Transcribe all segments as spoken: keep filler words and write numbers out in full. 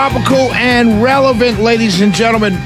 topical and relevant, ladies and gentlemen.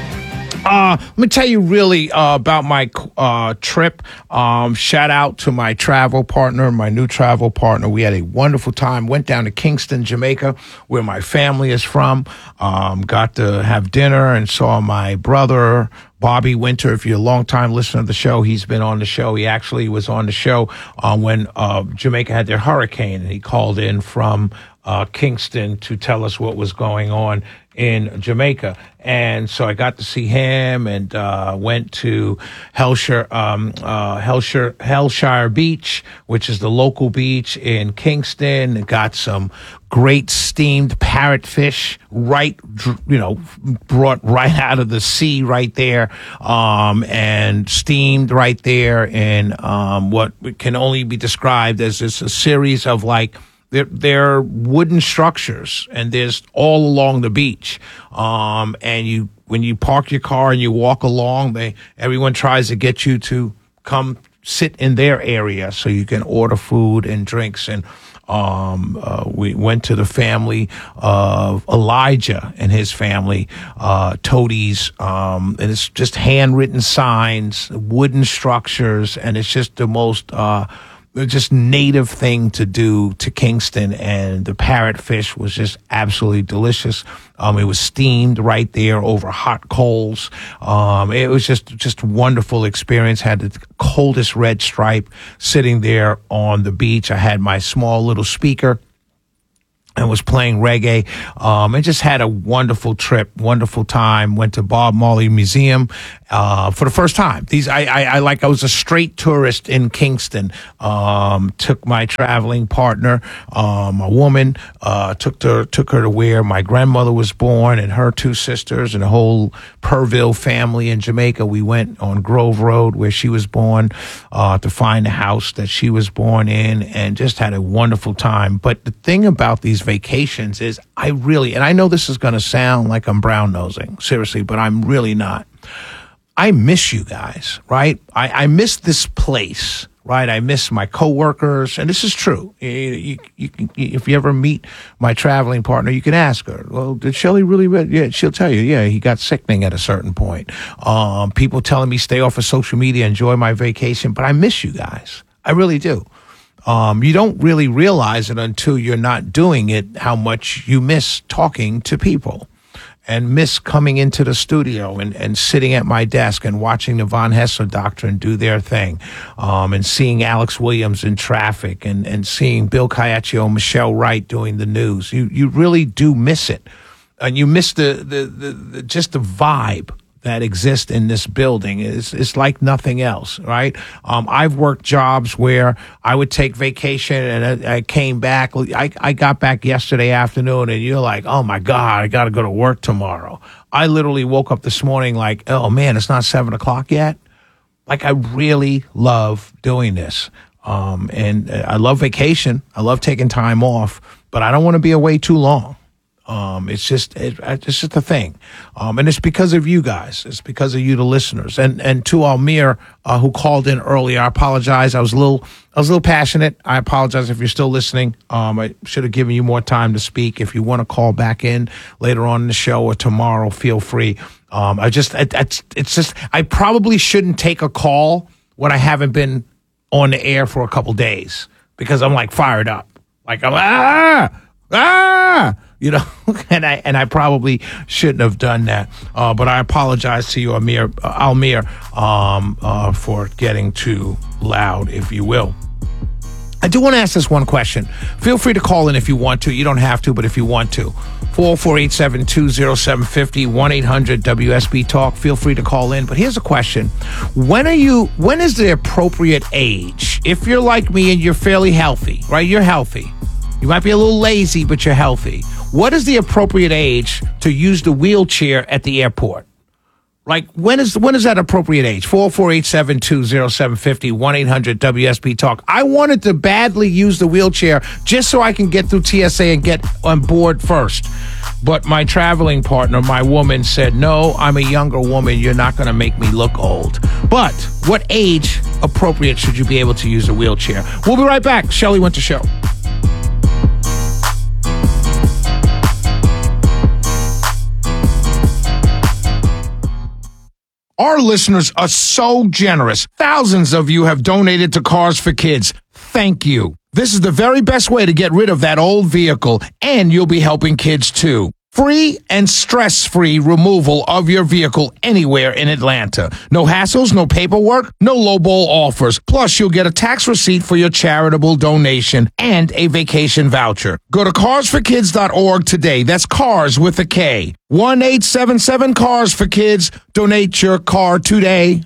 Uh, let me tell you really uh, about my uh, trip. Um, shout out to my travel partner, my new travel partner. We had a wonderful time. Went down to Kingston, Jamaica, where my family is from. Um, got to have dinner and saw my brother, Bobby Winter. If you're a long-time listener to the show, he's been on the show. He actually was on the show uh, when uh, Jamaica had their hurricane, and he called in from uh, Kingston to tell us what was going on in Jamaica. And so I got to see him and uh, went to Hellshire, um, uh, Hellshire, Hellshire Beach, which is the local beach in Kingston. Got some great steamed parrotfish, right, you know, brought right out of the sea right there, um, and steamed right there in um, what can only be described as this, a series of like, They're, they're wooden structures, and there's all along the beach. Um, and you, when you park your car and you walk along, they, everyone tries to get you to come sit in their area so you can order food and drinks. And um, uh, we went to the family of Elijah and his family, uh, toadies, um, and it's just handwritten signs, wooden structures, and it's just the most, uh, just native thing to do to Kingston. And the parrotfish was just absolutely delicious. Um, it was steamed right there over hot coals. Um, it was just, just a wonderful experience. Had the coldest red stripe sitting there on the beach. I had my small little speaker and was playing reggae, um, and just had a wonderful trip, wonderful time. Went to Bob Marley Museum, uh, for the first time. These, I, I, I like, I was a straight tourist in Kingston. Um, took my traveling partner, um, a woman, uh, took her, took her to where my grandmother was born and her two sisters and the whole Purville family in Jamaica. We went on Grove Road where she was born, uh, to find the house that she was born in, and just had a wonderful time. But the thing about these vacations is I really, and I know this is going to sound like I'm brown nosing, seriously, but I'm really not. I miss you guys, right? I, I miss this place, right? I miss my coworkers, and this is true. You, you, you can, if you ever meet my traveling partner, you can ask her, well, did Shelley really, yeah, she'll tell you, yeah, he got sickening at a certain point. Um, people telling me stay off of social media, enjoy my vacation, but I miss you guys. I really do. Um, you don't really realize it until you're not doing it, how much you miss talking to people and miss coming into the studio and, and sitting at my desk and watching the Von Hessler Doctrine do their thing, um, and seeing Alex Williams in traffic and, and seeing Bill Caiaccio, Michelle Wright doing the news. You, you really do miss it. And you miss the, the, the, the just the vibe that exist in this building. Is is like nothing else, right? Um, I've worked jobs where I would take vacation and I, I came back. I, I got back yesterday afternoon and you're like, oh my God, I got to go to work tomorrow. I literally woke up this morning like, oh man, it's not seven o'clock yet. Like, I really love doing this. Um, and I love vacation. I love taking time off, but I don't want to be away too long. Um, it's just, it, it's just a thing. Um, and it's because of you guys. It's because of you, the listeners. And, and to Almir, uh, who called in earlier, I apologize. I was a little, I was a little passionate. I apologize if you're still listening. Um, I should have given you more time to speak. If you want to call back in later on in the show or tomorrow, feel free. Um, I just, it, it's, it's just, I probably shouldn't take a call when I haven't been on the air for a couple days because I'm like fired up. Like I'm, ah, ah. You know, and I and I probably shouldn't have done that. Uh, but I apologize to you, Amir, uh, Almir, um, uh, for getting too loud, if you will. I do want to ask this one question. Feel free to call in if you want to. You don't have to, but if you want to. four oh four, eight seven two, oh seven five oh, one eight hundred W S B Talk. Feel free to call in. But here's a question. When are you, when is the appropriate age? If you're like me and you're fairly healthy, right? You're healthy. You might be a little lazy, but you're healthy. What is the appropriate age to use the wheelchair at the airport? Like, when is when is that appropriate age? four oh four, eight seven two, oh seven five oh, one eight hundred W S B Talk. I wanted to badly use the wheelchair just so I can get through T S A and get on board first. But my traveling partner, my woman, said, no, I'm a younger woman. You're not going to make me look old. But what age appropriate should you be able to use a wheelchair? We'll be right back. Shelley Winter Show. Our listeners are so generous. Thousands of you have donated to Cars for Kids. Thank you. This is the very best way to get rid of that old vehicle, and you'll be helping kids too. Free and stress-free removal of your vehicle anywhere in Atlanta. No hassles, no paperwork, no lowball offers. Plus, you'll get a tax receipt for your charitable donation and a vacation voucher. Go to cars for kids dot org today. That's cars with a K. one eight seven seven cars for kids. Donate your car today.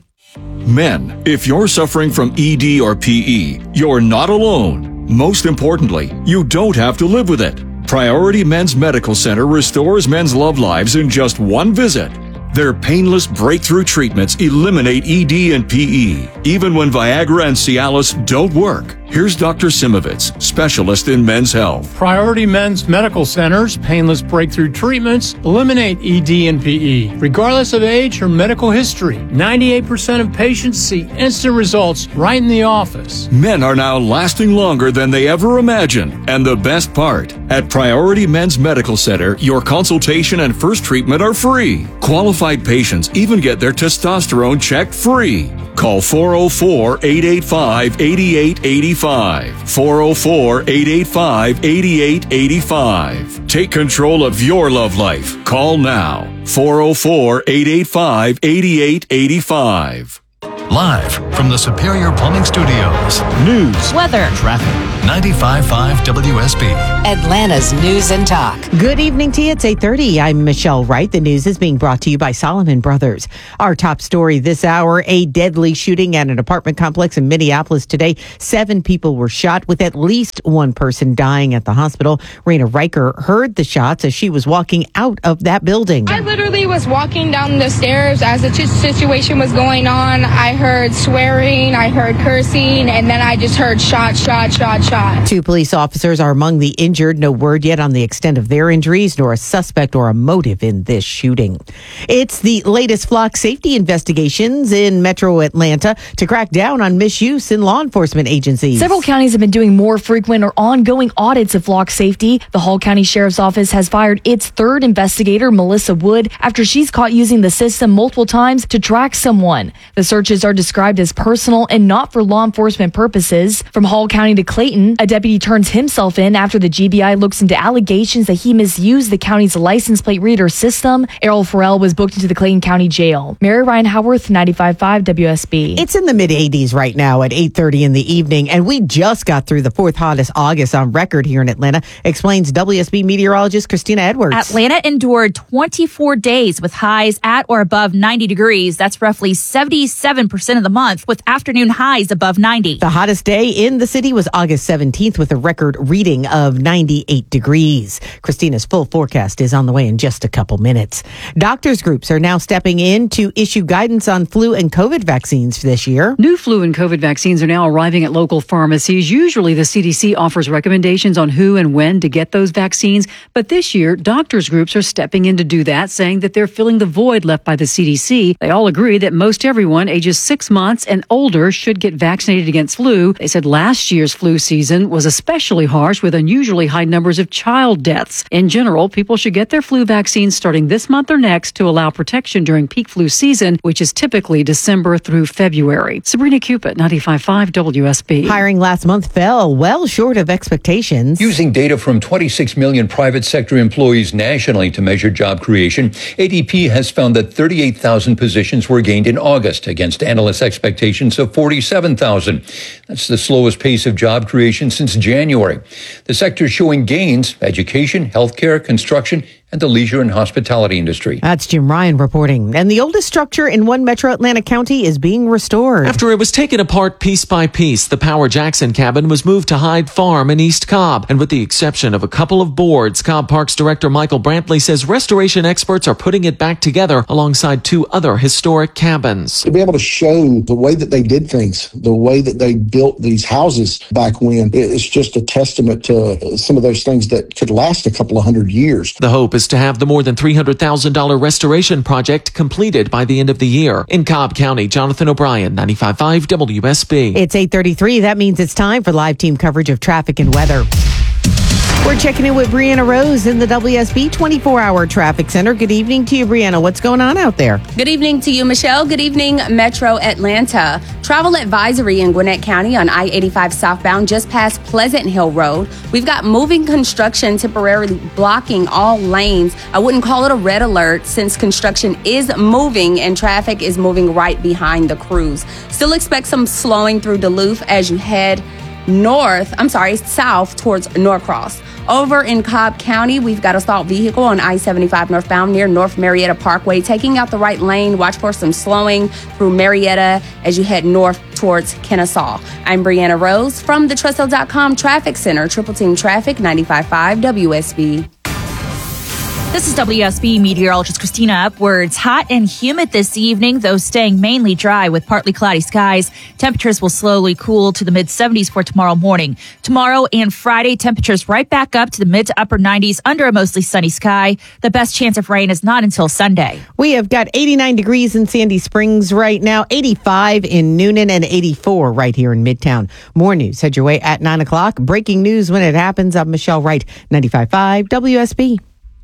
Men, if you're suffering from E D or P E, you're not alone. Most importantly, you don't have to live with it. Priority Men's Medical Center restores men's love lives in just one visit. Their painless breakthrough treatments eliminate E D and P E, even when Viagra and Cialis don't work. Here's Doctor Simovitz, specialist in men's health. Priority Men's Medical Center's painless breakthrough treatments eliminate E D and P E, regardless of age or medical history. ninety-eight percent of patients see instant results right in the office. Men are now lasting longer than they ever imagined. And the best part, at Priority Men's Medical Center, your consultation and first treatment are free. Qualified patients even get their testosterone checked free. Call four oh four, eight eight five, eight eight eight five. four oh four, eight eight five, eight eight eight five. Take control of your love life. Call now. four oh four, eight eight five, eight eight eight five. Live from the Superior Plumbing Studios. News, weather, traffic. ninety-five point five W S B. Atlanta's News and Talk. Good evening to you. It's eight thirty. I'm Michelle Wright. The news is being brought to you by Solomon Brothers. Our top story this hour, a deadly shooting at an apartment complex in Minneapolis today. Seven people were shot, with at least one person dying at the hospital. Raina Riker heard the shots as she was walking out of that building. I literally was walking down the stairs as the t- situation was going on. I heard swearing, I heard cursing, and then I just heard shot, shot, shot, shot. Two police officers are among the injured. No word yet on the extent of their injuries, nor a suspect or a motive in this shooting. It's the latest flock safety investigations in Metro Atlanta to crack down on misuse in law enforcement agencies. Several counties have been doing more frequent or ongoing audits of flock safety. The Hall County Sheriff's Office has fired its third investigator, Melissa Wood, after she's caught using the system multiple times to track someone. The searches are described as personal and not for law enforcement purposes. From Hall County to Clayton, a deputy turns himself in after the G B I looks into allegations that he misused the county's license plate reader system. Errol Farrell was booked into the Clayton County Jail. Mary Ryan Howarth, ninety-five point five W S B. It's in the mid eighties right now at eight thirty in the evening, and we just got through the fourth hottest August on record here in Atlanta, explains W S B meteorologist Christina Edwards. Atlanta endured twenty-four days with highs at or above ninety degrees. That's roughly seventy-seven percent of the month, with afternoon highs above ninety. The hottest day in the city was August seventeenth with a record reading of ninety-eight degrees. Christina's full forecast is on the way in just a couple minutes. Doctors groups are now stepping in to issue guidance on flu and COVID vaccines this year. New flu and COVID vaccines are now arriving at local pharmacies. Usually the C D C offers recommendations on who and when to get those vaccines, but this year doctors groups are stepping in to do that, saying that they're filling the void left by the C D C. They all agree that most everyone ages six months and older should get vaccinated against flu. They said last year's flu season was especially harsh with unusually high numbers of child deaths. In general, people should get their flu vaccines starting this month or next to allow protection during peak flu season, which is typically December through February. Sabrina Cupid, ninety-five point five W S B. Hiring last month fell well short of expectations. Using data from twenty-six million private sector employees nationally to measure job creation, A D P has found that thirty-eight thousand positions were gained in August against analysts' expectations of forty-seven thousand. That's the slowest pace of job creation since January. The sector showing gains: education, healthcare, construction, and the leisure and hospitality industry. That's Jim Ryan reporting. And the oldest structure in one metro Atlanta county is being restored. After it was taken apart piece by piece, the Power Jackson cabin was moved to Hyde Farm in East Cobb. And with the exception of a couple of boards, Cobb Parks director Michael Brantley says restoration experts are putting it back together alongside two other historic cabins. To be able to show the way that they did things, the way that they built these houses back when, it's just a testament to some of those things that could last a couple of hundred years. The hope is to have the more than three hundred thousand dollars restoration project completed by the end of the year. In Cobb County, Jonathan O'Brien, ninety-five point five W S B. It's eight thirty-three. That means it's time for live team coverage of traffic and weather. We're checking in with Brianna Rose in the W S B twenty-four hour Traffic Center. Good evening to you, Brianna. What's going on out there? Good evening to you, Michelle. Good evening, Metro Atlanta. Travel advisory in Gwinnett County on I eighty-five southbound just past Pleasant Hill Road. We've got moving construction temporarily blocking all lanes. I wouldn't call it a red alert since construction is moving and traffic is moving right behind the crews. Still expect some slowing through Duluth as you head north, I'm sorry, south towards Norcross. Over in Cobb County, we've got a stalled vehicle on I seventy-five northbound near North Marietta Parkway, taking out the right lane. Watch for some slowing through Marietta as you head north towards Kennesaw. I'm Brianna Rose from the Trussell dot com Traffic Center, Triple Team Traffic, ninety-five point five W S B. This is W S B meteorologist Christina Upwards. Hot and humid this evening, though staying mainly dry with partly cloudy skies. Temperatures will slowly cool to the mid seventies for tomorrow morning. Tomorrow and Friday, temperatures right back up to the mid to upper nineties under a mostly sunny sky. The best chance of rain is not until Sunday. We have got eighty-nine degrees in Sandy Springs right now, eighty-five in Noonan, and eighty-four right here in Midtown. More news head your way at nine o'clock. Breaking news when it happens. I'm Michelle Wright, ninety-five point five W S B.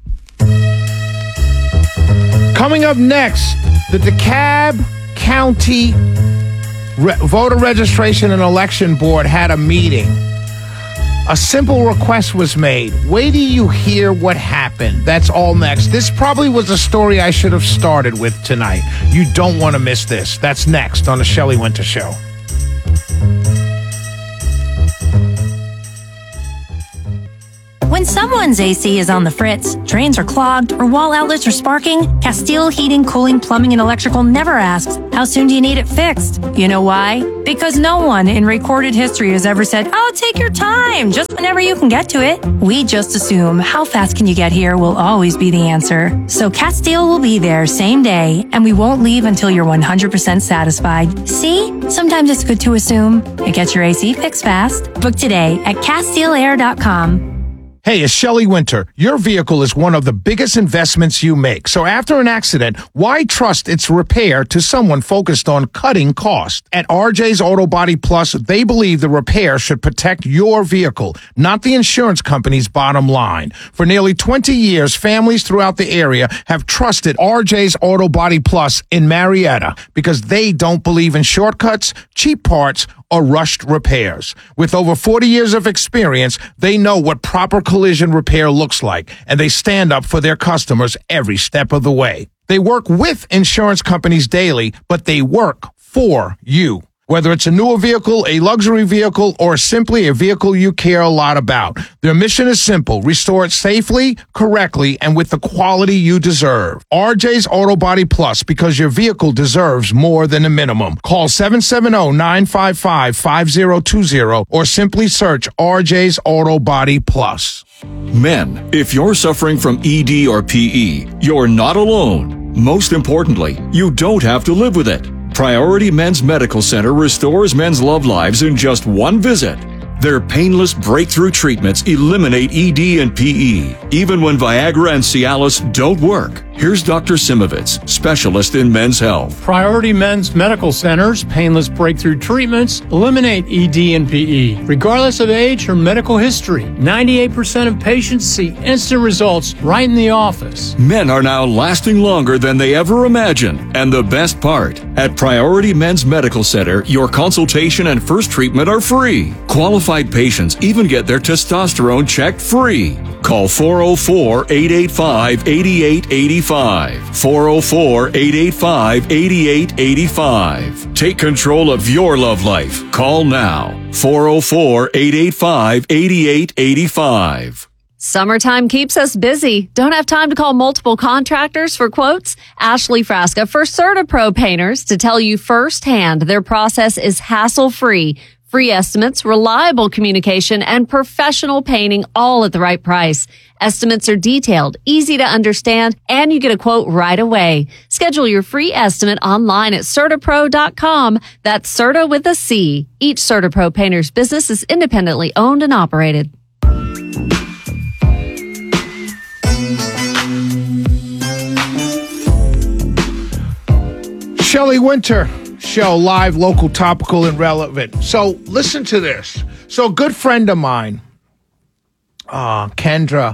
Coming up next, the DeKalb County Re- Voter Registration and Election Board had a meeting. A simple request was made. Wait till you hear what happened. That's all next. This probably was a story I should have started with tonight. You don't want to miss this. That's next on the Shelley Winter Show. When someone's A C is on the fritz, drains are clogged, or wall outlets are sparking, Castile Heating, Cooling, Plumbing, and Electrical never asks, how soon do you need it fixed? You know why? Because no one in recorded history has ever said, oh, take your time, just whenever you can get to it. We just assume how fast can you get here will always be the answer. So Castile will be there same day, and we won't leave until you're one hundred percent satisfied. See? Sometimes it's good to assume. It gets your A C fixed fast. Book today at Castile Air dot com. Hey, it's Shelley Winter. Your vehicle is one of the biggest investments you make. So after an accident, why trust its repair to someone focused on cutting costs? At R J's Auto Body Plus, they believe the repair should protect your vehicle, not the insurance company's bottom line. For nearly twenty years, families throughout the area have trusted R J's Auto Body Plus in Marietta because they don't believe in shortcuts, cheap parts, or rushed repairs. With over forty years of experience, they know what proper collision repair looks like, and they stand up for their customers every step of the way. They work with insurance companies daily, but they work for you. Whether it's a newer vehicle, a luxury vehicle, or simply a vehicle you care a lot about, their mission is simple: restore it safely, correctly, and with the quality you deserve. R J's Auto Body Plus, because your vehicle deserves more than a minimum. Call seven seven zero, nine five five, five zero two zero or simply search R J's Auto Body Plus. Men, if you're suffering from E D or P E, you're not alone. Most importantly, you don't have to live with it. Priority Men's Medical Center restores men's love lives in just one visit. Their painless breakthrough treatments eliminate E D and P E, even when Viagra and Cialis don't work. Here's Doctor Simovitz, specialist in men's health. Priority Men's Medical Center's painless breakthrough treatments eliminate E D and P E, regardless of age or medical history. ninety-eight percent of patients see instant results right in the office. Men are now lasting longer than they ever imagined. And the best part, at Priority Men's Medical Center, your consultation and first treatment are free. Qualified patients even get their testosterone checked free. Call four oh four, eight eight five, eight eight eight five. four oh four, eight eight five, eight eight eight five. Take control of your love life. Call now. four oh four, eight eight five, eight eight eight five. Summertime keeps us busy. Don't have time to call multiple contractors for quotes? Ashley Frasca for CertaPro Painters to tell you firsthand their process is hassle-free. Free estimates, reliable communication, and professional painting all at the right price. Estimates are detailed, easy to understand, and you get a quote right away. Schedule your free estimate online at Certapro dot com. That's Certa with a C. Each CertaPro Painter's business is independently owned and operated. Shelley Winter Show, live, local, topical, and relevant. So listen to this. So a good friend of mine uh, Kendra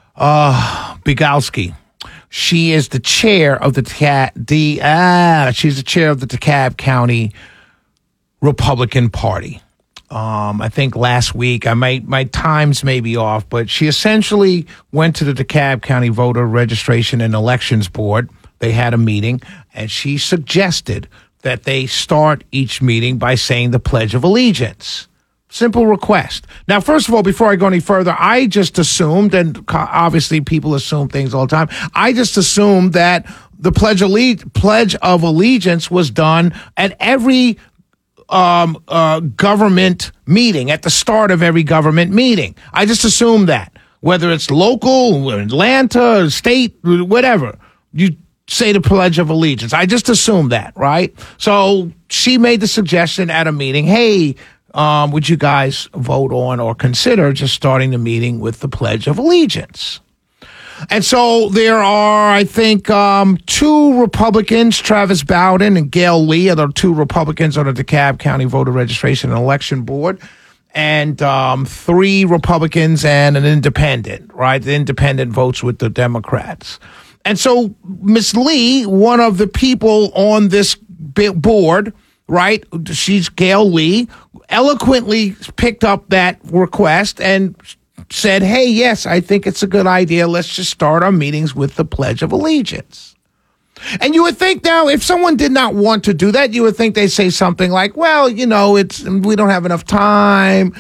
uh, Bigalski. She is the chair of the DeKalb, the ah, she's the chair of the DeKalb County Republican Party. Um, I think last week, I might, my times may be off, but she essentially went to the DeKalb County Voter Registration and Elections Board. They had a meeting, and she suggested that they start each meeting by saying the Pledge of Allegiance. Simple request. Now, first of all, before I go any further, I just assumed, and obviously people assume things all the time, I just assumed that the Pledge, Alle- Pledge of Allegiance was done at every um, uh, government meeting, at the start of every government meeting. I just assumed that. Whether it's local, Atlanta, state, whatever, you say the Pledge of Allegiance. I just assumed that, right? So she made the suggestion at a meeting, hey, Um, would you guys vote on or consider just starting the meeting with the Pledge of Allegiance? And so there are, I think, um, two Republicans, Travis Bowden and Gail Lee, are the two Republicans on the DeKalb County Voter Registration and Election Board, and um, three Republicans and an independent, right? The independent votes with the Democrats. And so Miss Lee, one of the people on this board, right, she's Gail Lee, eloquently picked up that request and said, hey, yes, I think it's a good idea. Let's just start our meetings with the Pledge of Allegiance. And you would think now, if someone did not want to do that, you would think they'd say something like, well, you know, it's we don't have enough time,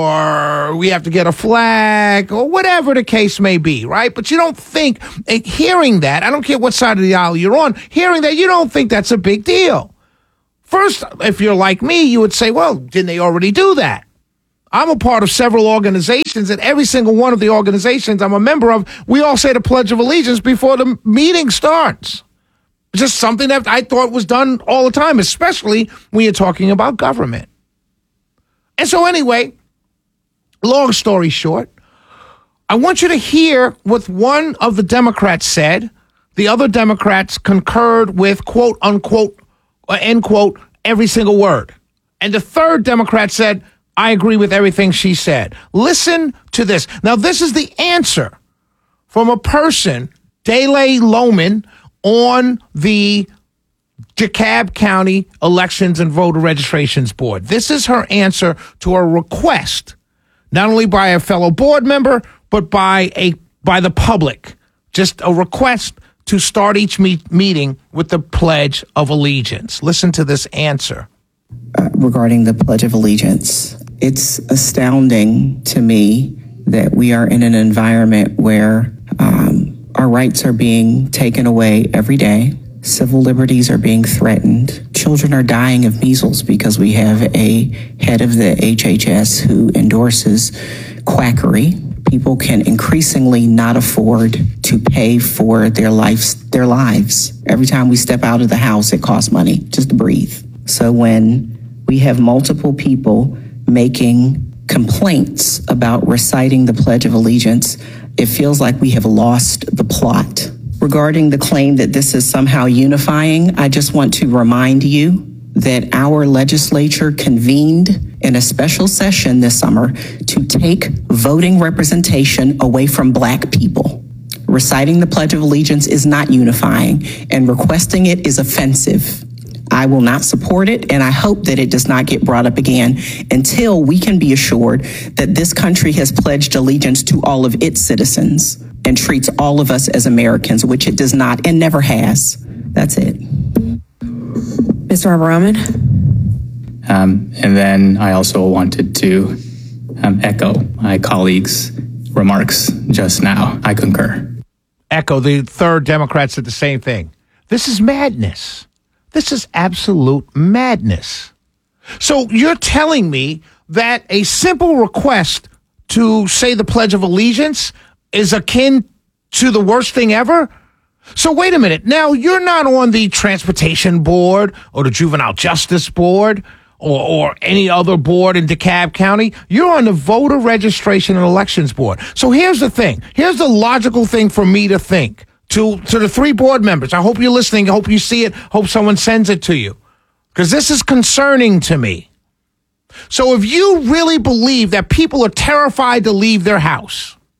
or we have to get a flag, or whatever the case may be, right? But you don't think, hearing that, I don't care what side of the aisle you're on, hearing that, you don't think that's a big deal. First, if you're like me, you would say, well, didn't they already do that? I'm a part of several organizations, and every single one of the organizations I'm a member of, we all say the Pledge of Allegiance before the meeting starts. It's just something that I thought was done all the time, especially when you're talking about government. And so anyway, long story short, I want you to hear what one of the Democrats said. The other Democrats concurred with, quote, unquote, end quote, every single word. And the third Democrat said, I agree with everything she said. Listen to this. Now, this is the answer from a person, Dele Lohman, on the DeKalb County Elections and Voter Registrations Board. This is her answer to a request, not only by a fellow board member, but by a by the public. Just a request to start each meet, meeting with the Pledge of Allegiance. Listen to this answer. Uh, regarding the Pledge of Allegiance, it's astounding to me that we are in an environment where um, our rights are being taken away every day. Civil liberties are being threatened. Children are dying of measles because we have a head of the H H S who endorses quackery. People can increasingly not afford to pay for their lives, their lives. Every time we step out of the house, it costs money just to breathe. So when we have multiple people making complaints about reciting the Pledge of Allegiance, it feels like we have lost the plot. Regarding the claim that this is somehow unifying, I just want to remind you that our legislature convened in a special session this summer to take voting representation away from Black people. Reciting the Pledge of Allegiance is not unifying, and requesting it is offensive. I will not support it, and I hope that it does not get brought up again until we can be assured that this country has pledged allegiance to all of its citizens and treats all of us as Americans, which it does not and never has. That's it. Mister Roman. Um, and then I also wanted to um, echo my colleagues' remarks just now. I concur. Echo, the third Democrat said the same thing. This is madness. This is absolute madness. So you're telling me that a simple request to say the Pledge of Allegiance is akin to the worst thing ever? So wait a minute. Now, you're not on the Transportation Board or the Juvenile Justice Board or, or any other board in DeKalb County. You're on the Voter Registration and Elections Board. So here's the thing. Here's the logical thing for me to think. To, to the three board members, I hope you're listening. I hope you see it. Hope someone sends it to you. Because this is concerning to me. So if you really believe that people are terrified to leave their house,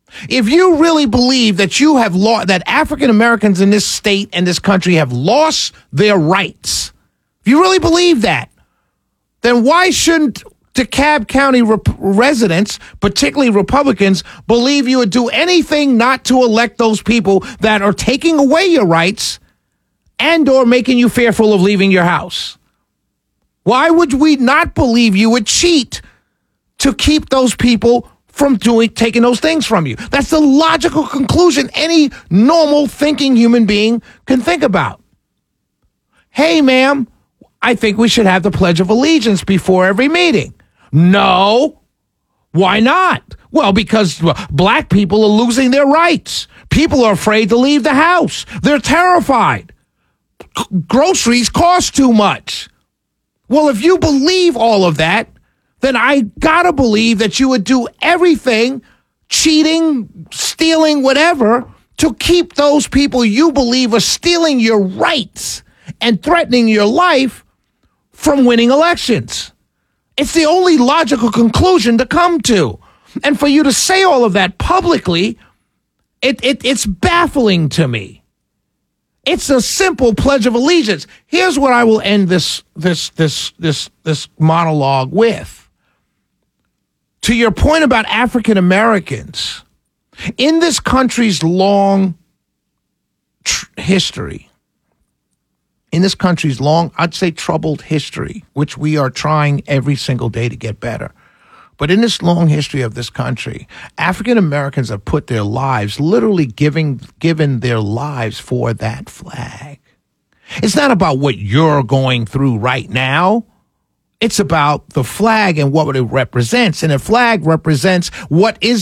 If you really believe that you have lost, that African Americans in this state and this country have lost their rights, if you really believe that, then why shouldn't DeKalb County rep- residents, particularly Republicans, believe you would do anything not to elect those people that are taking away your rights and or making you fearful of leaving your house? Why would we not believe you would cheat to keep those people from doing taking those things from you? That's the logical conclusion any normal thinking human being can think about. Hey, ma'am, I think we should have the Pledge of Allegiance before every meeting. No. Why not? Well, because black people are losing their rights. People are afraid to leave the house. They're terrified. Groceries cost too much. Well, if you believe all of that, then I gotta believe that you would do everything, cheating, stealing, whatever, to keep those people you believe are stealing your rights and threatening your life from winning elections. It's the only logical conclusion to come to. And for you to say all of that publicly, it, it it's baffling to me. It's a simple Pledge of Allegiance. Here's what I will end this this this this this monologue with. To your point about African Americans, in this country's long tr- history, in this country's long, I'd say troubled history, which we are trying every single day to get better. But in this long history of this country, African Americans have put their lives, literally giving, given their lives for that flag. It's not about what you're going through right now. It's about the flag and what it represents. And a flag represents what is